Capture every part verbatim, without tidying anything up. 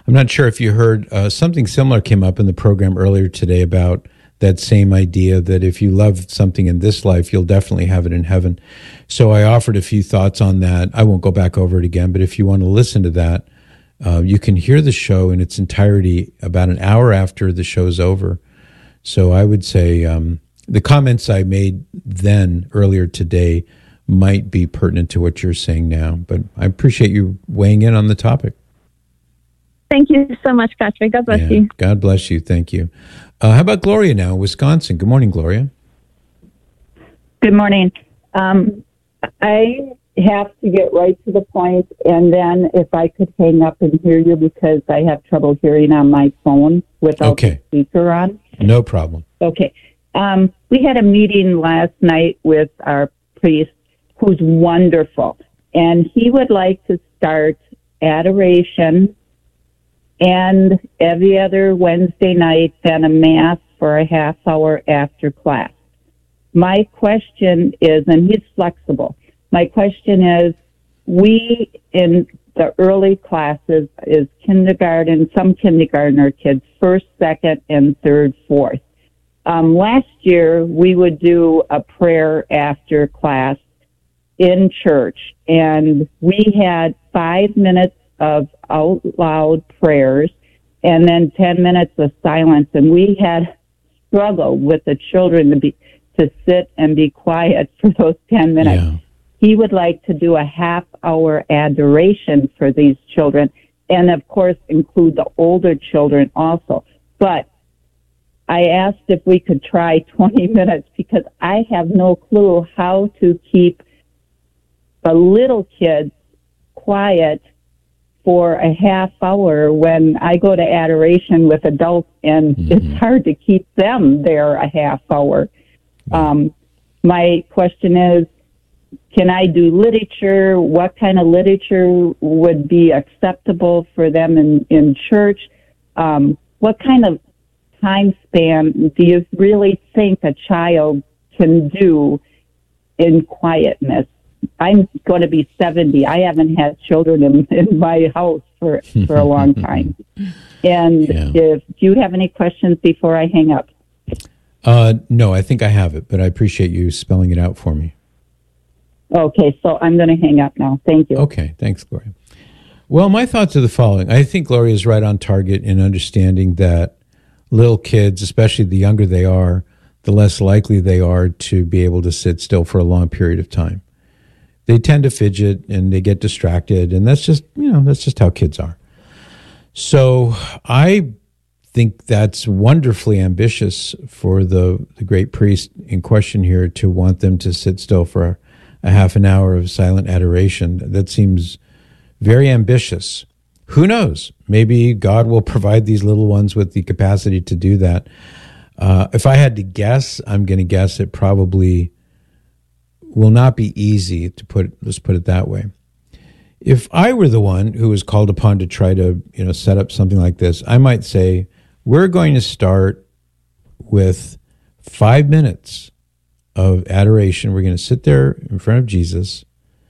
I'm not sure if you heard, uh, something similar came up in the program earlier today about that same idea that if you love something in this life, you'll definitely have it in heaven. So I offered a few thoughts on that. I won't go back over it again, but if you want to listen to that, uh, you can hear the show in its entirety about an hour after the show's over. So I would say um, the comments I made then earlier today might be pertinent to what you're saying now, but I appreciate you weighing in on the topic. Thank you so much, Patrick. God bless yeah, you. God bless you. Thank you. Uh, how about Gloria now, Wisconsin? Good morning, Gloria. Good morning. Um, I have to get right to the point, and then if I could hang up and hear you because I have trouble hearing on my phone without okay. the speaker on. No problem. Okay. Um, we had a meeting last night with our priest, who's wonderful, and he would like to start adoration and every other Wednesday night, then a mass for a half hour after class. My question is, and he's flexible, my question is, we in the early classes is kindergarten, some kindergartner kids, first, second, and third, fourth. Um, last year, we would do a prayer after class in church, and we had five minutes of out loud prayers and then ten minutes of silence, and we had struggled with the children to be to sit and be quiet for those ten minutes. Yeah. He would like to do a half hour adoration for these children, and of course include the older children also. But I asked if we could try twenty minutes because I have no clue how to keep the little kids quiet for a half hour when I go to adoration with adults, and mm-hmm. it's hard to keep them there a half hour. Um, my question is, can I do literature? What kind of literature would be acceptable for them in, in church? Um, what kind of time span do you really think a child can do in quietness? I'm going to be seventy. I haven't had children in, in my house for, for a long time. And yeah. if do you have any questions before I hang up? Uh, no, I think I have it, but I appreciate you spelling it out for me. Okay, so I'm going to hang up now. Thank you. Okay, thanks, Gloria. Well, my thoughts are the following. I think Gloria is right on target in understanding that little kids, especially the younger they are, the less likely they are to be able to sit still for a long period of time. They tend to fidget and they get distracted, and that's just, you know, that's just how kids are. So I think that's wonderfully ambitious for the, the great priest in question here to want them to sit still for a, a half an hour of silent adoration. That seems very ambitious. Who knows? Maybe God will provide these little ones with the capacity to do that. Uh, if I had to guess, I'm going to guess it probably will not be easy to put, let's put it that way. If I were the one who was called upon to try to, you know, set up something like this, I might say, we're going to start with five minutes of adoration. We're going to sit there in front of Jesus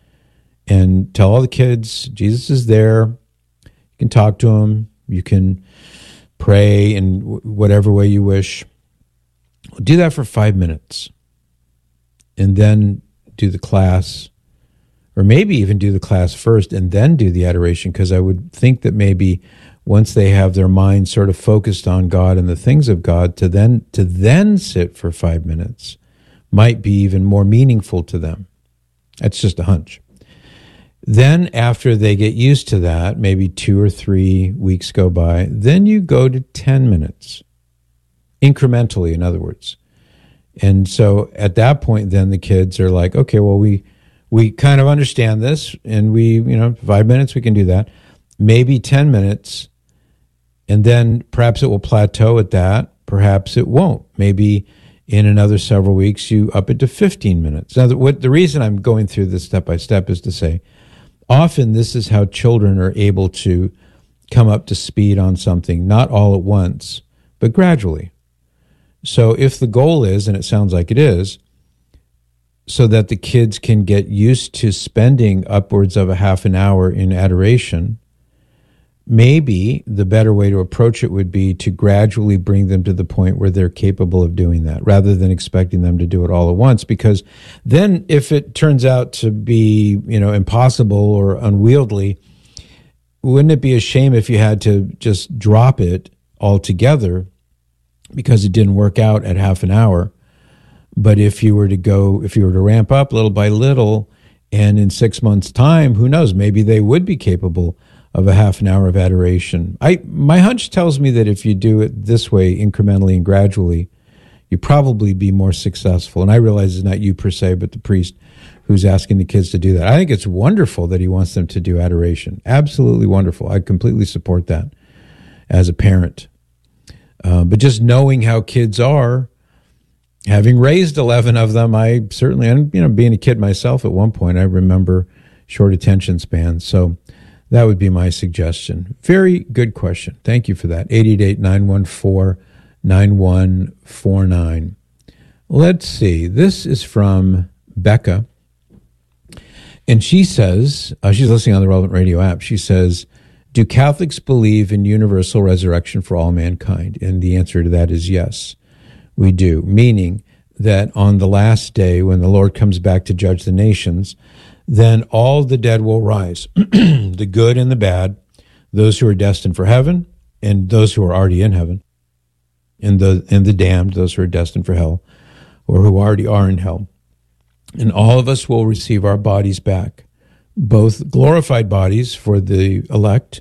and tell all the kids, Jesus is there. You can talk to him. You can pray in whatever way you wish. Do that for five minutes. And then do the class, or maybe even do the class first and then do the adoration, because I would think that maybe once they have their mind sort of focused on God and the things of God, to then to then sit for five minutes might be even more meaningful to them. That's just a hunch. Then after they get used to that, maybe two or three weeks go by, then you go to ten minutes, incrementally, in other words. And so at that point, then the kids are like, okay, well, we we kind of understand this, and we, you know, five minutes, we can do that. Maybe ten minutes, and then perhaps it will plateau at that. Perhaps it won't. Maybe in another several weeks, you up it to fifteen minutes. Now, the, what, the reason I'm going through this step by step is to say, often this is how children are able to come up to speed on something, not all at once, but gradually. So if the goal is, and it sounds like it is, so that the kids can get used to spending upwards of a half an hour in adoration, maybe the better way to approach it would be to gradually bring them to the point where they're capable of doing that, rather than expecting them to do it all at once. Because then if it turns out to be, you know, impossible or unwieldy, wouldn't it be a shame if you had to just drop it altogether because it didn't work out at half an hour? But if you were to go, if you were to ramp up little by little, and in six months' time, who knows, maybe they would be capable of a half an hour of adoration. I my hunch tells me that if you do it this way, incrementally and gradually, you probably be more successful. And I realize it's not you per se, but the priest who's asking the kids to do that. I think it's wonderful that he wants them to do adoration. Absolutely wonderful. I completely support that as a parent. Uh, but just knowing how kids are, having raised eleven of them, I certainly, and you know, being a kid myself at one point, I remember short attention spans. So that would be my suggestion. Very good question. Thank you for that. eight eight eight, nine one four, nine one four nine. Let's see. This is from Becca. And she says, uh, she's listening on the Relevant Radio app. She says, do Catholics believe in universal resurrection for all mankind? And the answer to that is yes, we do. Meaning that on the last day, when the Lord comes back to judge the nations, then all the dead will rise, the good and the bad, those who are destined for heaven and those who are already in heaven, and the and the damned, those who are destined for hell or who already are in hell. And all of us will receive our bodies back, both glorified bodies for the elect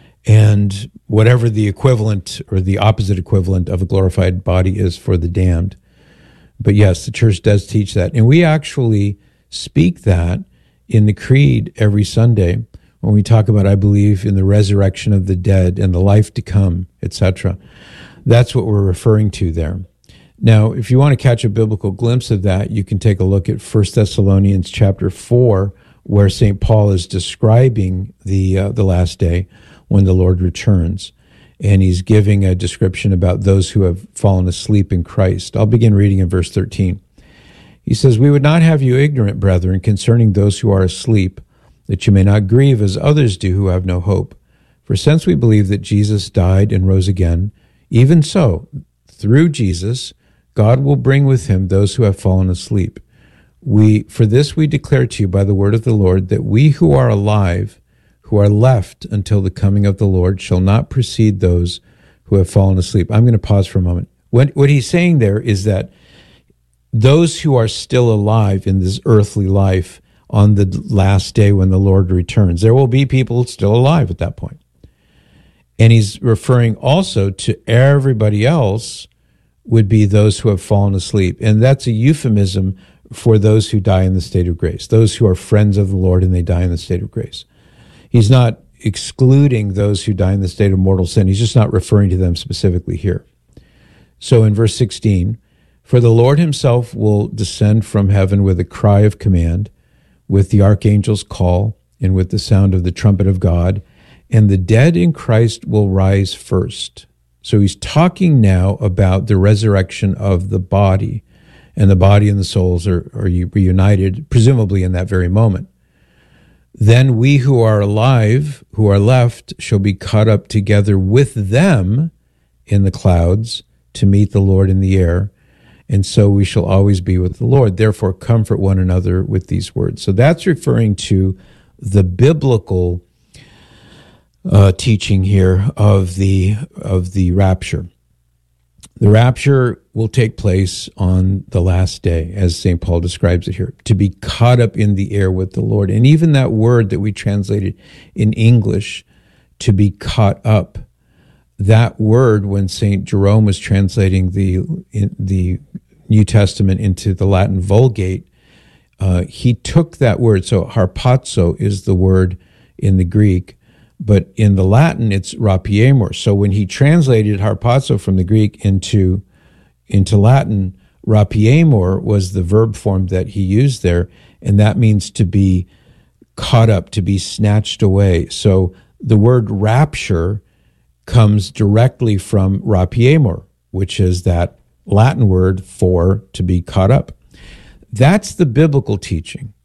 and whatever the equivalent or the opposite equivalent of a glorified body is for the damned. But yes, the church does teach that. And we actually speak that in the creed every Sunday when we talk about, I believe in the resurrection of the dead and the life to come, et cetera. That's what we're referring to there. Now, if you want to catch a biblical glimpse of that, you can take a look at First Thessalonians chapter four, where Saint Paul is describing the uh, the last day when the Lord returns. And he's giving a description about those who have fallen asleep in Christ. I'll begin reading in verse thirteen. He says, we would not have you ignorant, brethren, concerning those who are asleep, that you may not grieve as others do who have no hope. For since we believe that Jesus died and rose again, even so, through Jesus, God will bring with him those who have fallen asleep. We, for this we declare to you by the word of the Lord, that we who are alive, who are left until the coming of the Lord, shall not precede those who have fallen asleep. I'm going to pause for a moment. What, what he's saying there is that those who are still alive in this earthly life on the last day when the Lord returns, there will be people still alive at that point. And he's referring also to everybody else would be those who have fallen asleep. And that's a euphemism for those who die in the state of grace, those who are friends of the Lord and they die in the state of grace. He's not excluding those who die in the state of mortal sin. He's just not referring to them specifically here. So in verse sixteen, for the Lord himself will descend from heaven with a cry of command, with the archangel's call, and with the sound of the trumpet of God, and the dead in Christ will rise first. So he's talking now about the resurrection of the body, and the body and the souls are, are reunited, presumably in that very moment. Then we who are alive, who are left, shall be caught up together with them in the clouds to meet the Lord in the air, and so we shall always be with the Lord. Therefore, comfort one another with these words. So that's referring to the biblical Uh, teaching here of the of the rapture. The rapture will take place on the last day, as Saint Paul describes it here, to be caught up in the air with the Lord. And even that word that we translated in English, to be caught up, that word, when Saint Jerome was translating the in, the New Testament into the Latin Vulgate, uh, he took that word. So harpazo is the word in the Greek, but in the Latin, it's rapiemur. So when he translated harpazo from the Greek into into Latin, rapiemur was the verb form that he used there, and that means to be caught up, to be snatched away. So the word rapture comes directly from rapiemur, which is that Latin word for to be caught up. That's the biblical teaching.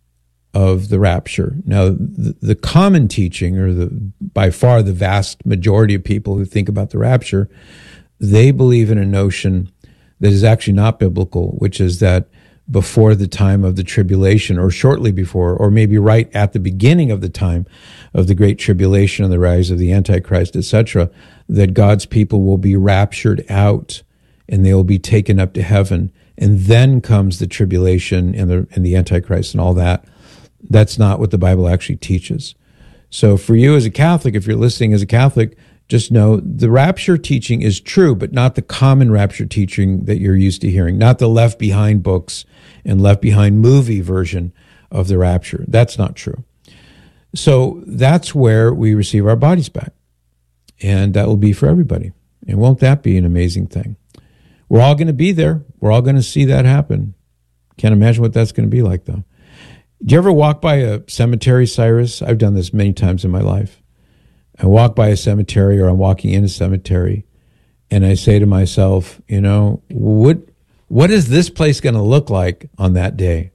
of the rapture. Now, the, the common teaching, or the by far the vast majority of people who think about the rapture, they believe in a notion that is actually not biblical, which is that before the time of the tribulation, or shortly before, or maybe right at the beginning of the time of the great tribulation and the rise of the Antichrist, et cetera, that God's people will be raptured out and they will be taken up to heaven. And then comes the tribulation and the, and the Antichrist and all that. That's not what the Bible actually teaches. So for you as a Catholic, if you're listening as a Catholic, just know the rapture teaching is true, but not the common rapture teaching that you're used to hearing, not the Left Behind books and Left Behind movie version of the rapture. That's not true. So that's where we receive our bodies back. And that will be for everybody. And won't that be an amazing thing? We're all going to be there. We're all going to see that happen. Can't imagine what that's going to be like, though. Do you ever walk by a cemetery, Cyrus? I've done this many times in my life. I walk by a cemetery, or I'm walking in a cemetery, and I say to myself, you know, what what is this place going to look like on that day?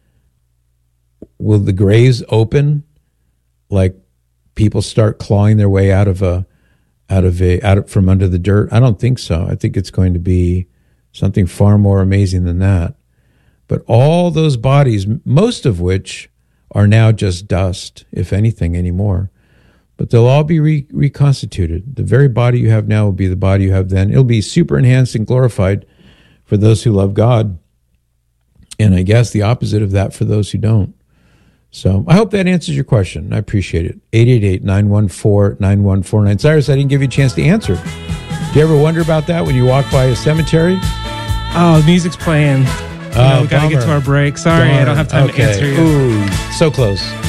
Will the graves open, like people start clawing their way out of a out of a out of, from under the dirt? I don't think so. I think it's going to be something far more amazing than that. But all those bodies, most of which are now just dust, if anything, anymore, but they'll all be re- reconstituted. The very body you have now will be the body you have then. It'll be super enhanced and glorified for those who love God, and I guess the opposite of that for those who don't. So I hope that answers your question. I appreciate it. eight eight eight, nine one four, nine one four nine. Cyrus, I didn't give you a chance to answer. Do you ever wonder about that when you walk by a cemetery? Oh, the music's playing. You know, Oh, we got to get bummer. to our break. Sorry, Darn. I don't have time Okay. to answer you. Ooh, so close.